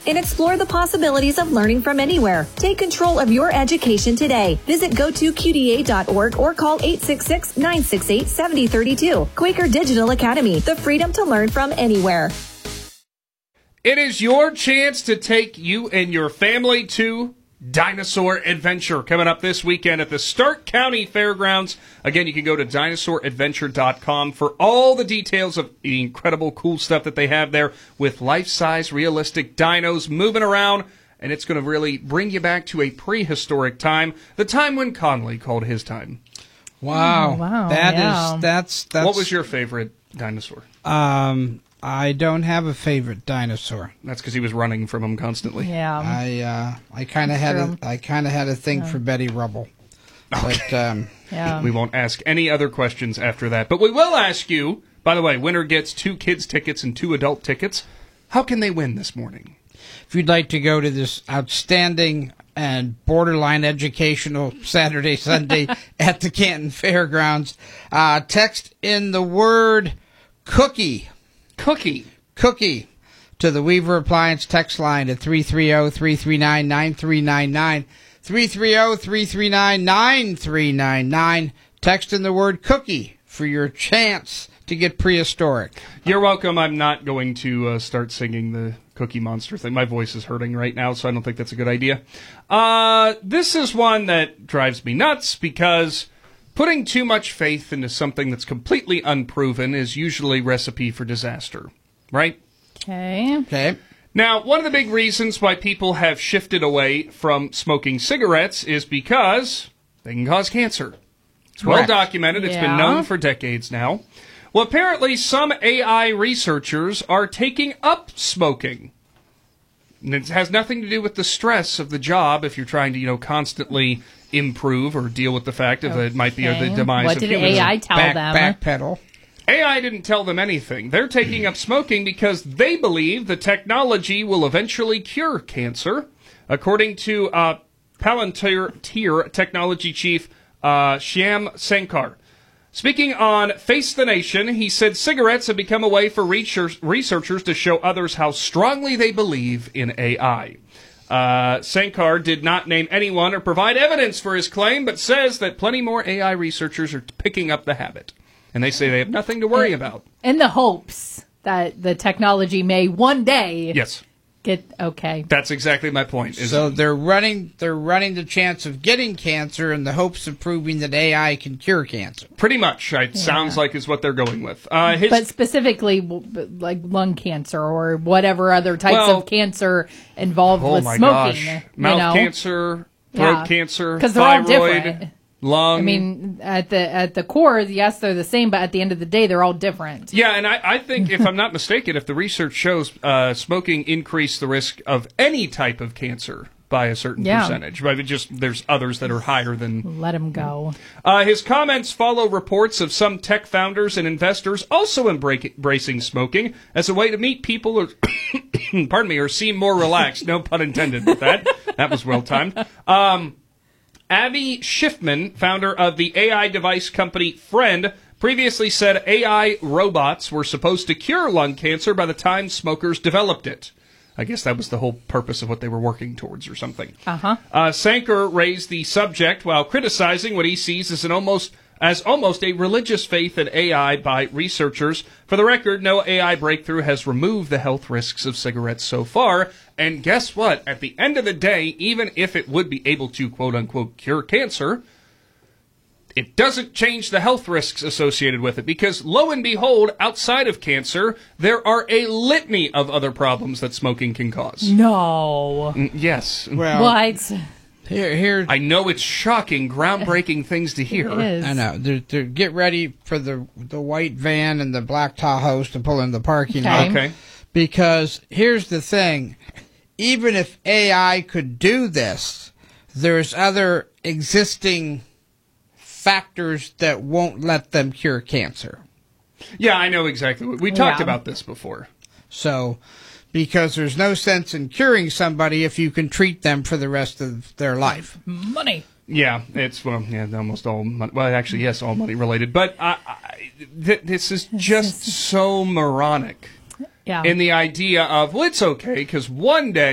and explore the possibilities of learning from anywhere. Take control of your education today. Visit gotoqda.org or call 866-968-7032. Quaker Digital Academy, the freedom to learn from anywhere. It is your chance to take you and your family to Dinosaur Adventure coming up this weekend at the Stark County Fairgrounds. Again, you can go to dinosauradventure.com for all the details of the incredible cool stuff that they have there with life-size realistic dinos moving around, and it's going to really bring you back to a prehistoric time, the time when Conley called his time. Wow. Wow. That's What was your favorite dinosaur? I don't have a favorite dinosaur. That's because he was running from him constantly. Yeah. I kind of had a thing for Betty Rubble. Okay. Yeah. We won't ask any other questions after that. But we will ask you, by the way, winner gets 2 kids tickets and 2 adult tickets. How can they win this morning? If you'd like to go to this outstanding and borderline educational Saturday, Sunday at the Canton Fairgrounds, text in the word cookie to the Weaver Appliance text line at 330-339-9399, 330-339-9399. Text in the word cookie for your chance to get prehistoric. You're welcome. I'm not going to start singing the Cookie Monster thing. My voice is hurting right now, so I don't think that's a good idea. This is one that drives me nuts because putting too much faith into something that's completely unproven is usually recipe for disaster, right? Okay. Now, one of the big reasons why people have shifted away from smoking cigarettes is because they can cause cancer. It's well documented. It's been known for decades now. Well, apparently some AI researchers are taking up smoking. And it has nothing to do with the stress of the job if you're trying to, constantly improve or deal with the fact that it might be the demise of humans. What did AI tell them? Backpedal. AI didn't tell them anything. They're taking up smoking because they believe the technology will eventually cure cancer. According to Palantir Technology Chief Shyam Sankar. Speaking on Face the Nation, he said cigarettes have become a way for researchers to show others how strongly they believe in AI. Sankar did not name anyone or provide evidence for his claim, but says that plenty more AI researchers are picking up the habit. And they say they have nothing to worry about. In the hopes that the technology may one day get okay. That's exactly my point. So they're running the chance of getting cancer in the hopes of proving that AI can cure cancer. Pretty much. It sounds like is what they're going with. But specifically like lung cancer or whatever other types of cancer involved with smoking. Gosh. Mouth cancer, throat cancer, because they're all different. Lung. I mean, at the core, yes, they're the same, but at the end of the day, they're all different. Yeah, and I think, if I'm not mistaken, if the research shows smoking increased the risk of any type of cancer by a certain percentage. But there's others that are higher than... Let them go. His comments follow reports of some tech founders and investors also embracing smoking as a way to meet people or, or seem more relaxed. No pun intended with that. That was well timed. Avi Schiffman, founder of the AI device company Friend, previously said AI robots were supposed to cure lung cancer by the time smokers developed it. I guess that was the whole purpose of what they were working towards or something. Sankar raised the subject while criticizing what he sees as almost a religious faith in AI by researchers. For the record, no AI breakthrough has removed the health risks of cigarettes so far. And guess what? At the end of the day, even if it would be able to, quote-unquote, cure cancer, it doesn't change the health risks associated with it because, lo and behold, outside of cancer, there are a litany of other problems that smoking can cause. No. Yes. Well, what? Here. I know it's shocking, groundbreaking things to hear. It is. I know. Get ready for the white van and the black Tahoes to pull in the parking lot. Okay. Because here's the thing. Even if AI could do this, there's other existing factors that won't let them cure cancer. Yeah, I know exactly. We talked about this before. So, because there's no sense in curing somebody if you can treat them for the rest of their life. Money. Yeah, it's almost all money. Well, actually, yes, all money related. But this is just so moronic. Yeah. In the idea of, well, it's okay because one day